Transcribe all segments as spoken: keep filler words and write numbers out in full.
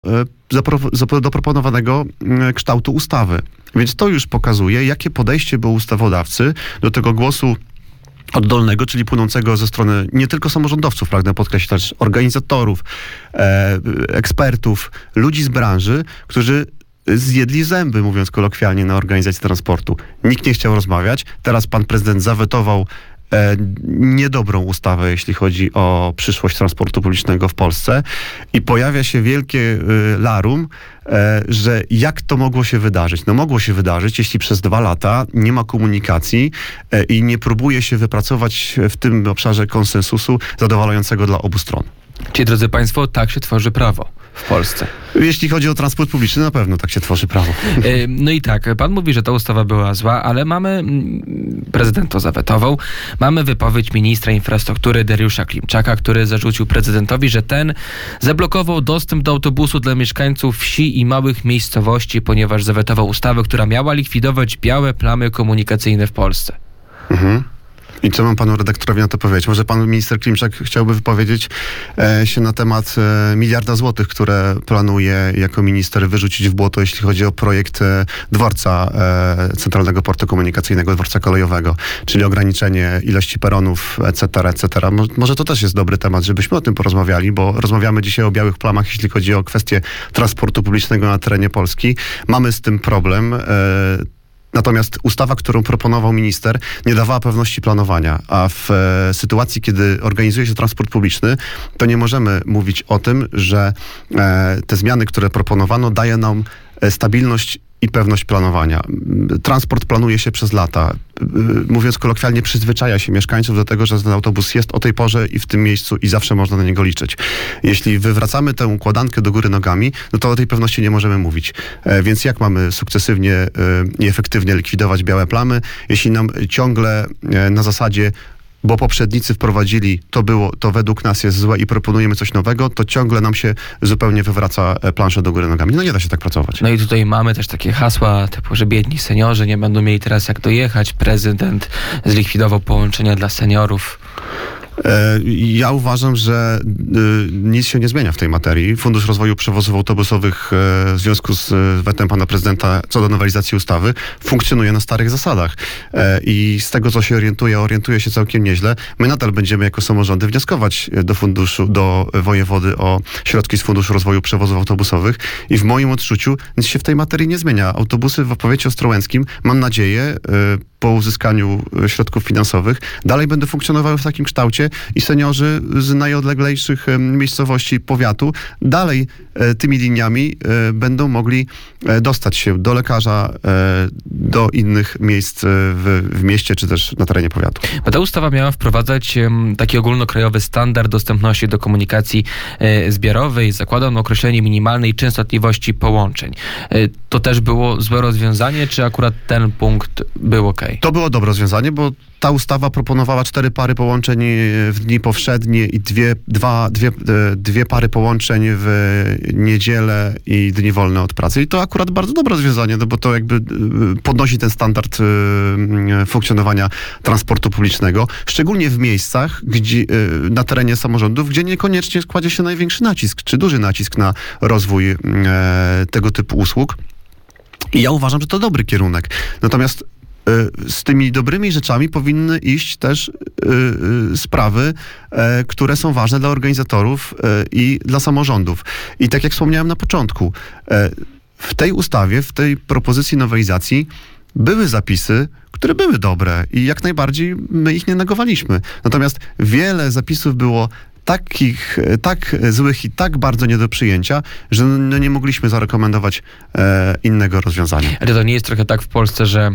do proponowanego kształtu ustawy. Więc to już pokazuje, jakie podejście było ustawodawcy do tego głosu oddolnego, czyli płynącego ze strony nie tylko samorządowców, pragnę podkreślać, organizatorów, e, ekspertów, ludzi z branży, którzy zjedli zęby, mówiąc kolokwialnie, na organizację transportu. Nikt nie chciał rozmawiać. Teraz pan prezydent zawetował e, niedobrą ustawę, jeśli chodzi o przyszłość transportu publicznego w Polsce i pojawia się wielkie e, larum, e, że jak to mogło się wydarzyć? No mogło się wydarzyć, jeśli przez dwa lata nie ma komunikacji e, i nie próbuje się wypracować w tym obszarze konsensusu zadowalającego dla obu stron. Czyli, drodzy państwo, tak się tworzy prawo w Polsce. Jeśli chodzi o transport publiczny, na pewno tak się tworzy prawo. No i tak, pan mówi, że ta ustawa była zła, ale mamy, prezydent to zawetował, mamy wypowiedź ministra infrastruktury Dariusza Klimczaka, który zarzucił prezydentowi, że ten zablokował dostęp do autobusu dla mieszkańców wsi i małych miejscowości, ponieważ zawetował ustawę, która miała likwidować białe plamy komunikacyjne w Polsce. Mhm. I co mam panu redaktorowi na to powiedzieć? Może pan minister Klimczak chciałby wypowiedzieć e, się na temat e, miliarda złotych, które planuje jako minister wyrzucić w błoto, jeśli chodzi o projekt e, dworca e, Centralnego Portu Komunikacyjnego, dworca kolejowego, czyli ograniczenie ilości peronów, et cetera, et cetera. Mo- może to też jest dobry temat, żebyśmy o tym porozmawiali, bo rozmawiamy dzisiaj o białych plamach, jeśli chodzi o kwestię transportu publicznego na terenie Polski. Mamy z tym problem. E, Natomiast ustawa, którą proponował minister, nie dawała pewności planowania, a w e, sytuacji, kiedy organizuje się transport publiczny, to nie możemy mówić o tym, że e, te zmiany, które proponowano, daje nam e, stabilność i pewność planowania. Transport planuje się przez lata. Mówiąc kolokwialnie, przyzwyczaja się mieszkańców do tego, że ten autobus jest o tej porze i w tym miejscu i zawsze można na niego liczyć. Jeśli wywracamy tę układankę do góry nogami, no to o tej pewności nie możemy mówić. E, więc jak mamy sukcesywnie e, i efektywnie likwidować białe plamy, jeśli nam ciągle e, na zasadzie bo poprzednicy wprowadzili, to było, to według nas jest złe i proponujemy coś nowego, to ciągle nam się zupełnie wywraca planszę do góry nogami. No nie da się tak pracować. No i tutaj mamy też takie hasła typu, że biedni seniorzy nie będą mieli teraz jak dojechać. Prezydent zlikwidował połączenia dla seniorów. Ja uważam, że nic się nie zmienia w tej materii. Fundusz Rozwoju Przewozów Autobusowych w związku z wetem pana prezydenta co do nowelizacji ustawy funkcjonuje na starych zasadach. I z tego, co się orientuje, orientuje się całkiem nieźle. My nadal będziemy jako samorządy wnioskować do funduszu, do wojewody o środki z Funduszu Rozwoju Przewozów Autobusowych i w moim odczuciu nic się w tej materii nie zmienia. Autobusy w powiecie ostrołęckim, mam nadzieję, po uzyskaniu środków finansowych, dalej będą funkcjonowały w takim kształcie i seniorzy z najodleglejszych miejscowości powiatu dalej tymi liniami będą mogli dostać się do lekarza, do innych miejsc w, w mieście, czy też na terenie powiatu. Bo ta ustawa miała wprowadzać taki ogólnokrajowy standard dostępności do komunikacji zbiorowej. Zakłada on określenie minimalnej częstotliwości połączeń. To też było złe rozwiązanie, czy akurat ten punkt był okej? To było dobre rozwiązanie, bo ta ustawa proponowała cztery pary połączeń w dni powszednie i dwie, dwa, dwie, dwie pary połączeń w niedzielę i dni wolne od pracy. I to akurat bardzo dobre rozwiązanie, no bo to jakby podnosi ten standard funkcjonowania transportu publicznego, szczególnie w miejscach, gdzie, na terenie samorządów, gdzie niekoniecznie kładzie się największy nacisk, czy duży nacisk na rozwój tego typu usług. I ja uważam, że to dobry kierunek. Natomiast z tymi dobrymi rzeczami powinny iść też y, y, sprawy, y, które są ważne dla organizatorów y, i dla samorządów. I tak jak wspomniałem na początku, y, w tej ustawie, w tej propozycji nowelizacji były zapisy, które były dobre i jak najbardziej my ich nie negowaliśmy. Natomiast wiele zapisów było takich, tak złych i tak bardzo nie do przyjęcia, że no nie mogliśmy zarekomendować e, innego rozwiązania. Ale to nie jest trochę tak w Polsce, że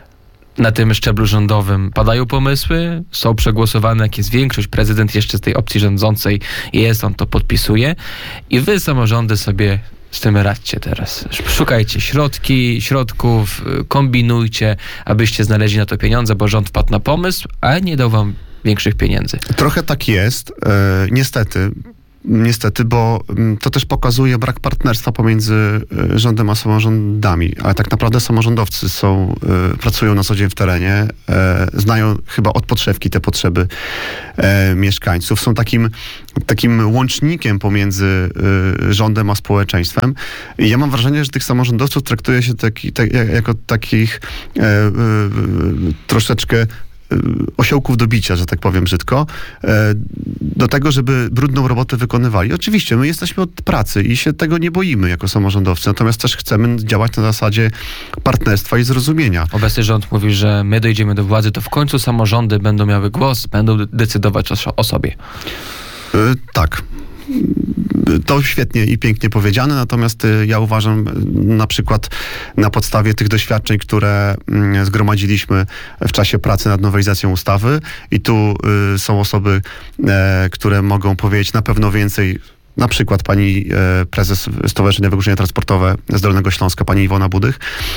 na tym szczeblu rządowym padają pomysły, są przegłosowane, jak jest większość, prezydent jeszcze z tej opcji rządzącej jest, on to podpisuje i wy, samorządy, sobie z tym radźcie teraz. Szukajcie środki, środków, kombinujcie, abyście znaleźli na to pieniądze, bo rząd wpadł na pomysł, a nie dał wam większych pieniędzy. Trochę tak jest. E, niestety. niestety, bo mm, to też pokazuje brak partnerstwa pomiędzy y, rządem a samorządami. Ale tak naprawdę samorządowcy są, y, pracują na co dzień w terenie, e, znają chyba od podszewki te potrzeby e, mieszkańców. Są takim, takim łącznikiem pomiędzy y, rządem a społeczeństwem. I ja mam wrażenie, że tych samorządowców traktuje się taki, tak, jako takich e, e, troszeczkę osiołków do bicia, że tak powiem brzydko, do tego, żeby brudną robotę wykonywali. Oczywiście, my jesteśmy od pracy i się tego nie boimy jako samorządowcy, natomiast też chcemy działać na zasadzie partnerstwa i zrozumienia. Obecny rząd mówi, że my dojdziemy do władzy, to w końcu samorządy będą miały głos, będą decydować o, o sobie. Tak. To świetnie i pięknie powiedziane, natomiast ja uważam na przykład na podstawie tych doświadczeń, które zgromadziliśmy w czasie pracy nad nowelizacją ustawy i tu są osoby, które mogą powiedzieć na pewno więcej. Na przykład pani prezes Stowarzyszenia Wykluczenie Transportowe z Dolnego Śląska, pani Iwona Budych,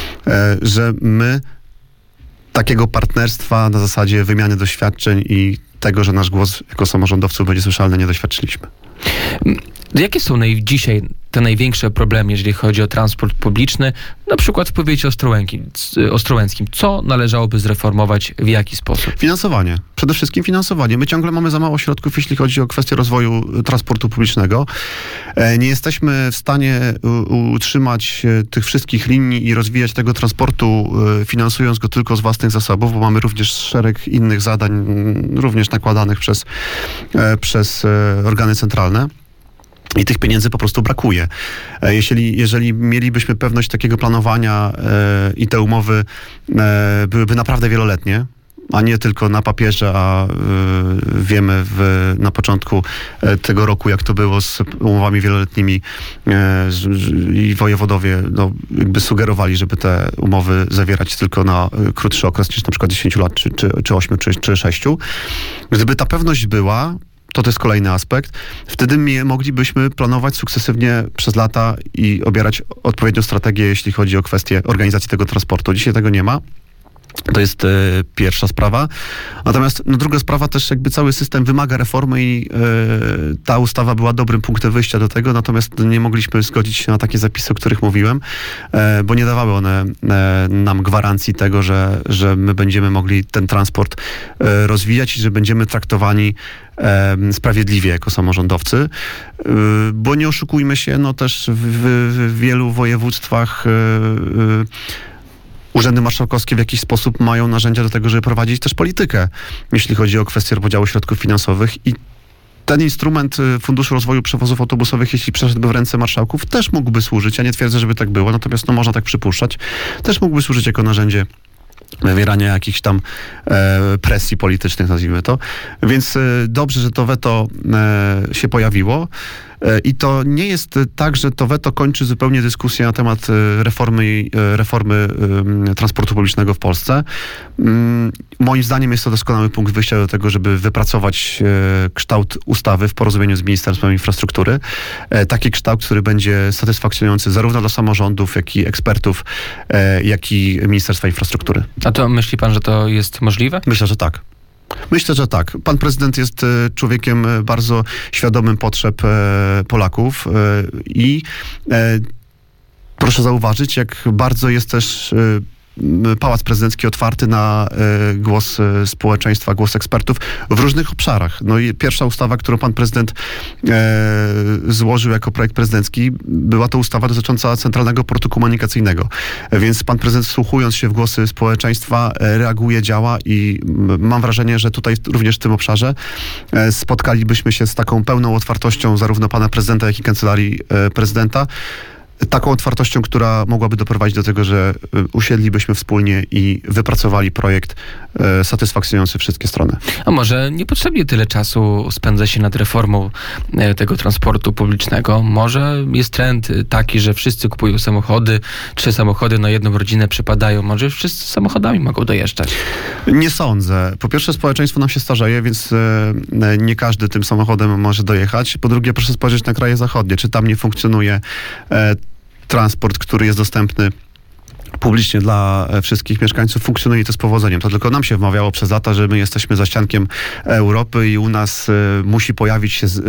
że my takiego partnerstwa na zasadzie wymiany doświadczeń i tego, że nasz głos jako samorządowców będzie słyszalny, nie doświadczyliśmy. Jakie są naj, dzisiaj te największe problemy, jeżeli chodzi o transport publiczny, na przykład w powiecie ostrołęckim, ostrołęckim? Co należałoby zreformować, w jaki sposób? Finansowanie. Przede wszystkim finansowanie. My ciągle mamy za mało środków, jeśli chodzi o kwestię rozwoju transportu publicznego. Nie jesteśmy w stanie utrzymać tych wszystkich linii i rozwijać tego transportu, finansując go tylko z własnych zasobów, bo mamy również szereg innych zadań, również nakładanych przez, przez organy centralne. I tych pieniędzy po prostu brakuje. Jeśli, jeżeli mielibyśmy pewność takiego planowania e, i te umowy e, byłyby naprawdę wieloletnie, a nie tylko na papierze, a y, wiemy w, na początku tego roku, jak to było z umowami wieloletnimi e, i wojewodowie no, jakby sugerowali, żeby te umowy zawierać tylko na krótszy okres niż na przykład dziesięć lat, czy, czy, czy osiem, czy, czy sześć. Gdyby ta pewność była, to to jest kolejny aspekt. Wtedy moglibyśmy planować sukcesywnie przez lata i obierać odpowiednią strategię, jeśli chodzi o kwestię organizacji tego transportu. Dzisiaj tego nie ma. To jest e, pierwsza sprawa. Natomiast no, druga sprawa też jakby cały system wymaga reformy i e, ta ustawa była dobrym punktem wyjścia do tego, natomiast nie mogliśmy zgodzić się na takie zapisy, o których mówiłem, e, bo nie dawały one e, nam gwarancji tego, że, że my będziemy mogli ten transport e, rozwijać i że będziemy traktowani e, sprawiedliwie jako samorządowcy, e, bo nie oszukujmy się, no też w, w, w wielu województwach e, e, urzędy marszałkowskie w jakiś sposób mają narzędzia do tego, żeby prowadzić też politykę, jeśli chodzi o kwestię podziału środków finansowych i ten instrument Funduszu Rozwoju Przewozów Autobusowych, jeśli przeszedłby w ręce marszałków, też mógłby służyć. Ja nie twierdzę, żeby tak było, natomiast no, można tak przypuszczać. Też mógłby służyć jako narzędzie wywierania jakichś tam e, presji politycznych, nazwijmy to. Więc e, dobrze, że to weto e, się pojawiło. E, I to nie jest tak, że to weto kończy zupełnie dyskusję na temat e, reformy, e, reformy e, transportu publicznego w Polsce. Mm, moim zdaniem jest to doskonały punkt wyjścia do tego, żeby wypracować e, kształt ustawy w porozumieniu z Ministerstwem Infrastruktury. E, taki kształt, który będzie satysfakcjonujący zarówno dla samorządów, jak i ekspertów, e, jak i Ministerstwa Infrastruktury. A to myśli pan, że to jest możliwe? Myślę, że tak. Myślę, że tak. Pan prezydent jest e, człowiekiem e, bardzo świadomym potrzeb e, Polaków e, i e, proszę zauważyć, jak bardzo jest też e, Pałac Prezydencki otwarty na e, głos e, społeczeństwa, głos ekspertów w różnych obszarach. No i pierwsza ustawa, którą pan prezydent e, złożył jako projekt prezydencki, była to ustawa dotycząca Centralnego Portu Komunikacyjnego. E, więc pan prezydent, wsłuchując się w głosy społeczeństwa, e, reaguje, działa i m, mam wrażenie, że tutaj również w tym obszarze e, spotkalibyśmy się z taką pełną otwartością zarówno pana prezydenta, jak i kancelarii e, prezydenta. Taką otwartością, która mogłaby doprowadzić do tego, że usiedlibyśmy wspólnie i wypracowali projekt e, satysfakcjonujący wszystkie strony. A może niepotrzebnie tyle czasu spędza się nad reformą e, tego transportu publicznego? Może jest trend taki, że wszyscy kupują samochody, trzy samochody na jedną rodzinę przypadają, może wszyscy samochodami mogą dojeżdżać? Nie sądzę. Po pierwsze, społeczeństwo nam się starzeje, więc e, nie każdy tym samochodem może dojechać. Po drugie, proszę spojrzeć na kraje zachodnie. Czy tam nie funkcjonuje e, transport, który jest dostępny publicznie dla wszystkich mieszkańców, funkcjonuje to z powodzeniem. To tylko nam się wmawiało przez lata, że my jesteśmy zaściankiem Europy i u nas y, musi pojawić się y,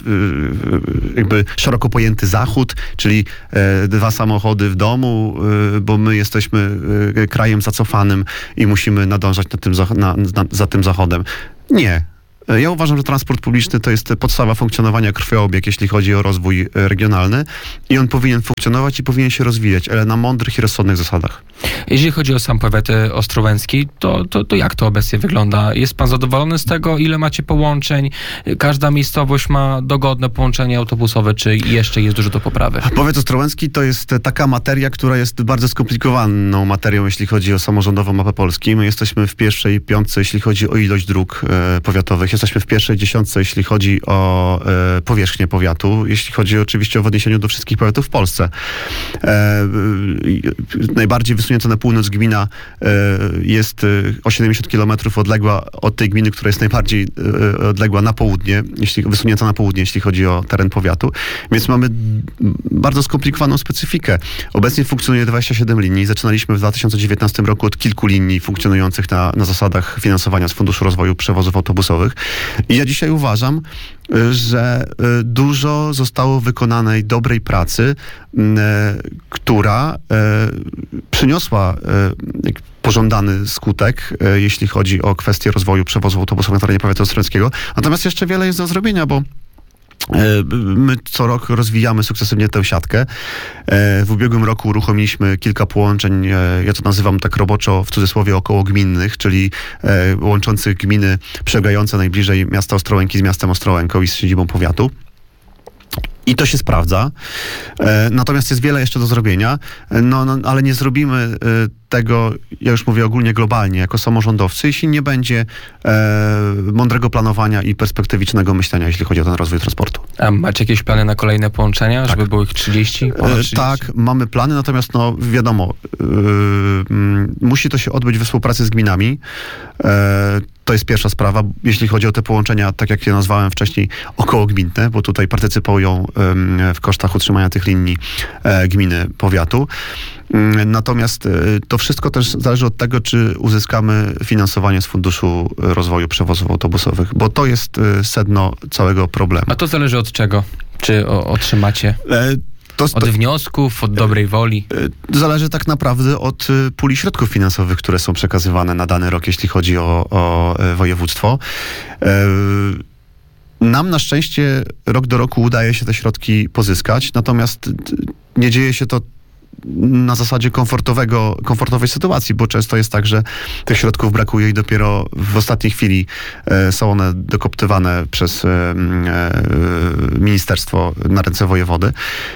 y, jakby szeroko pojęty zachód, czyli y, dwa samochody w domu, y, bo my jesteśmy y, krajem zacofanym i musimy nadążać nad tym, na, na, za tym zachodem. Nie. Ja uważam, że transport publiczny to jest podstawa funkcjonowania, krwiobieg, jeśli chodzi o rozwój regionalny i on powinien funkcjonować i powinien się rozwijać, ale na mądrych i rozsądnych zasadach. Jeśli chodzi o sam powiat ostrołęcki, to, to, to jak to obecnie wygląda? Jest pan zadowolony z tego? Ile macie połączeń? Każda miejscowość ma dogodne połączenie autobusowe, czy jeszcze jest dużo do poprawy? Powiat ostrołęcki to jest taka materia, która jest bardzo skomplikowaną materią, jeśli chodzi o samorządową mapę Polski. My jesteśmy w pierwszej piątce, jeśli chodzi o ilość dróg e, powiatowych. Jesteśmy w pierwszej dziesiątce, jeśli chodzi o e, powierzchnię powiatu, jeśli chodzi oczywiście o w odniesieniu do wszystkich powiatów w Polsce. E, e, najbardziej wysunięta na północ gmina e, jest o siedemdziesiąt kilometrów odległa od tej gminy, która jest najbardziej e, odległa na południe, jeśli, wysunięta na południe, jeśli chodzi o teren powiatu. Więc mamy bardzo skomplikowaną specyfikę. Obecnie funkcjonuje dwadzieścia siedem linii. Zaczynaliśmy w dwa tysiące dziewiętnastym roku od kilku linii funkcjonujących na, na zasadach finansowania z Funduszu Rozwoju Przewozów Autobusowych. I ja dzisiaj uważam, że dużo zostało wykonanej dobrej pracy, która przyniosła pożądany skutek, jeśli chodzi o kwestię rozwoju przewozów autobusowych na terenie powiatu ostrołęckiego. Natomiast jeszcze wiele jest do zrobienia, bo my co rok rozwijamy sukcesywnie tę siatkę. W ubiegłym roku uruchomiliśmy kilka połączeń, ja to nazywam tak roboczo, w cudzysłowie okołogminnych, czyli łączących gminy przylegające najbliżej miasta Ostrołęki z miastem Ostrołęką i z siedzibą powiatu. I to się sprawdza. E, natomiast jest wiele jeszcze do zrobienia, no, no, ale nie zrobimy e, tego, ja już mówię ogólnie globalnie, jako samorządowcy, jeśli nie będzie e, mądrego planowania i perspektywicznego myślenia, jeśli chodzi o ten rozwój transportu. A macie jakieś plany na kolejne połączenia, tak. żeby było ich trzydzieści? Ponad trzydzieści? E, tak, mamy plany, natomiast no wiadomo, e, m, musi to się odbyć we współpracy z gminami. E, To jest pierwsza sprawa, jeśli chodzi o te połączenia, tak jak je nazwałem wcześniej, okołogminne, bo tutaj partycypują w kosztach utrzymania tych linii gminy, powiatu. Natomiast to wszystko też zależy od tego, czy uzyskamy finansowanie z Funduszu Rozwoju Przewozów Autobusowych, bo to jest sedno całego problemu. A to zależy od czego? Czy o, otrzymacie? To, to, od wniosków, od dobrej woli? Zależy tak naprawdę od puli środków finansowych, które są przekazywane na dany rok, jeśli chodzi o, o województwo. Nam na szczęście rok do roku udaje się te środki pozyskać, natomiast nie dzieje się to na zasadzie komfortowego, komfortowej sytuacji, bo często jest tak, że tych środków brakuje i dopiero w ostatniej chwili e, są one dokoptowane przez e, e, ministerstwo na ręce wojewody.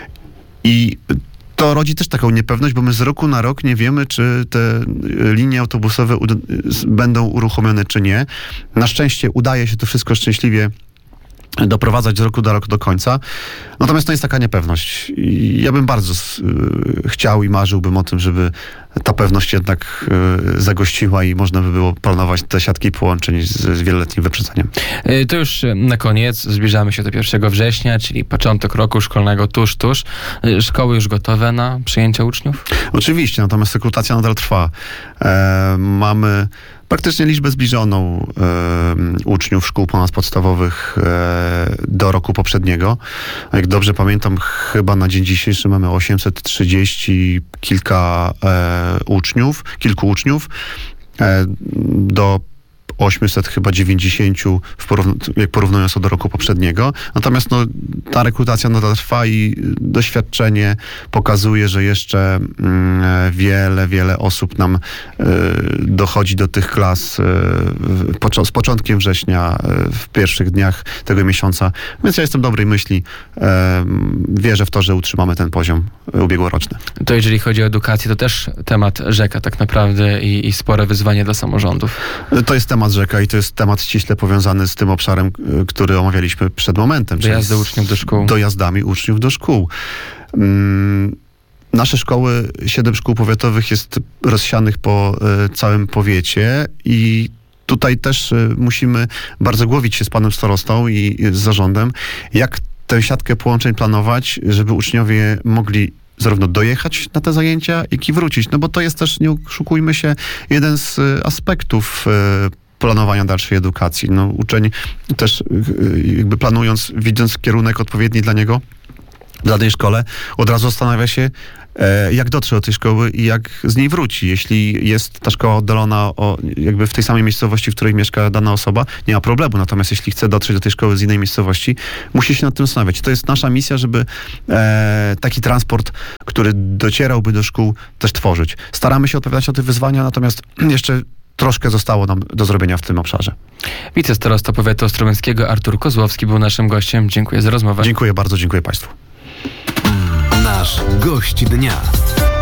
I to rodzi też taką niepewność, bo my z roku na rok nie wiemy, czy te linie autobusowe będą uruchomione, czy nie. Na szczęście udaje się to wszystko szczęśliwie doprowadzać z roku do roku do końca. Natomiast to jest taka niepewność. I ja bym bardzo y, chciał i marzyłbym o tym, żeby ta pewność jednak y, zagościła i można by było planować te siatki połączeń z, z wieloletnim wyprzedzeniem. To już na koniec. Zbliżamy się do pierwszego września, czyli początek roku szkolnego tuż, tuż. Szkoły już gotowe na przyjęcie uczniów? Oczywiście, natomiast rekrutacja nadal trwa. E, mamy praktycznie liczbę zbliżoną e, uczniów szkół ponadpodstawowych e, do roku poprzedniego. Jak dobrze pamiętam, chyba na dzień dzisiejszy mamy osiemset trzydzieści kilka e, uczniów, kilku uczniów. E, do osiemset chyba dziewięćdziesiąt, w porówn- jak porównując to do roku poprzedniego. Natomiast no, ta rekrutacja nadal trwa i doświadczenie pokazuje, że jeszcze mm, wiele, wiele osób nam y, dochodzi do tych klas y, począ- z początkiem września, y, w pierwszych dniach tego miesiąca. Więc ja jestem dobrej myśli. Y, wierzę w to, że utrzymamy ten poziom ubiegłoroczny. To jeżeli chodzi o edukację, to też temat rzeka tak naprawdę i, i spore wyzwanie dla samorządów. To jest temat rzeka i to jest temat ściśle powiązany z tym obszarem, który omawialiśmy przed momentem. Dojazdy uczniów do szkół. Dojazdami uczniów do szkół. Mm, nasze szkoły, siedem szkół powiatowych jest rozsianych po y, całym powiecie i tutaj też y, musimy bardzo głowić się z panem starostą i, i z zarządem, jak tę siatkę połączeń planować, żeby uczniowie mogli zarówno dojechać na te zajęcia, jak i wrócić. No bo to jest też, nie oszukujmy się, jeden z y, aspektów y, planowania dalszej edukacji. No, uczeń też y, jakby planując, widząc kierunek odpowiedni dla niego, w danej szkole, od razu zastanawia się, e, jak dotrze do tej szkoły i jak z niej wróci. Jeśli jest ta szkoła oddalona o, jakby w tej samej miejscowości, w której mieszka dana osoba, nie ma problemu. Natomiast jeśli chce dotrzeć do tej szkoły z innej miejscowości, musi się nad tym zastanawiać. To jest nasza misja, żeby e, taki transport, który docierałby do szkół, też tworzyć. Staramy się odpowiadać na te wyzwania, natomiast jeszcze troszkę zostało nam do zrobienia w tym obszarze. Wicestarosta powiatu ostrołęckiego Artur Kozłowski był naszym gościem. Dziękuję za rozmowę. Dziękuję bardzo, dziękuję Państwu. Nasz gość dnia.